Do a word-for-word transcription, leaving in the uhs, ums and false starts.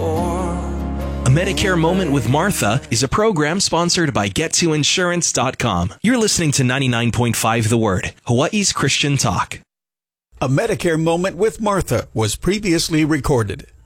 A Medicare Moment with Martha is a program sponsored by get to insurance dot com. You're listening to ninety-nine point five The Word, Hawaii's Christian talk. A Medicare Moment with Martha was previously recorded.